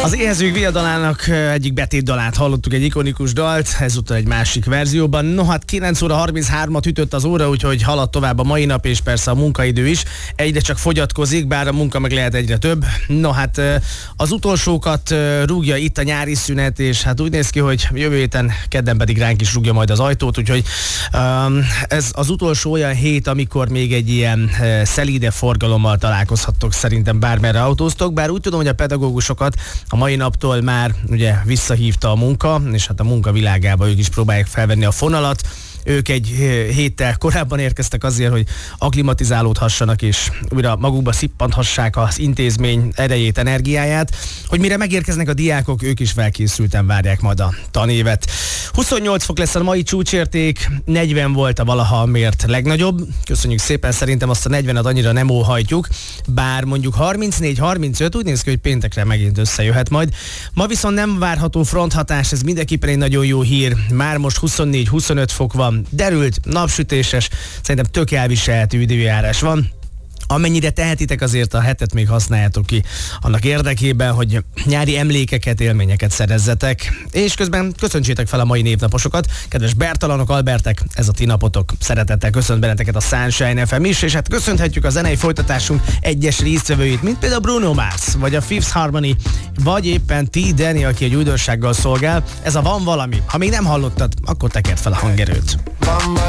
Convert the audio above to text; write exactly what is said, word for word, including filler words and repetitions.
Az éhezők viadalának egyik betétdalát hallottuk, egy ikonikus dalt, ezúttal egy másik verzióban. No hát kilenc óra harminchárom ütött az óra, úgyhogy halad tovább a mai nap, és persze a munkaidő is. Egyre csak fogyatkozik, bár a munka meg lehet egyre több. No hát az utolsókat rúgja itt a nyári szünet, és hát úgy néz ki, hogy jövő héten kedden pedig ránk is rúgja majd az ajtót, úgyhogy ez az utolsó olyan hét, amikor még egy ilyen szelíde forgalommal találkozhattok szerintem bármerre autóztok, bár úgy tudom, hogy a pedagógusokat a mai naptól már ugye visszahívta a munka, és hát a munka világába ők is próbálják felvenni a fonalat. Ők egy héttel korábban érkeztek azért, hogy akklimatizálódhassanak, és újra magukba szippanthassák az intézmény erejét, energiáját, hogy mire megérkeznek a diákok, ők is felkészülten várják majd a tanévet. huszonnyolc fok lesz a mai csúcsérték, negyven volt a valaha mért legnagyobb. Köszönjük szépen, szerintem azt a negyvenet annyira nem óhajtjuk, bár mondjuk harmincnégy harmincöt úgy néz ki, hogy péntekre megint összejöhet majd. Ma viszont nem várható fronthatás, ez mindenképpen egy nagyon jó hír. Már most huszonnégy huszonöt fok van, derült, napsütéses, szerintem tök elviselhető időjárás van. Amennyire tehetitek, azért a hetet még használjátok ki annak érdekében, hogy nyári emlékeket, élményeket szerezzetek, és közben köszöntsétek fel a mai névnaposokat. Kedves Bertalanok, Albertek, ez a ti napotok. Szeretettel köszönt benneteket a Sunshine ef em is, és hát köszönhetjük a zenei folytatásunk egyes résztvevőit, mint például Bruno Mars, vagy a Fifth Harmony, vagy éppen T. Danny, aki egy újdonsággal szolgál. Ez a Van Valami. Ha még nem hallottad, akkor tekerd fel a hangerőt.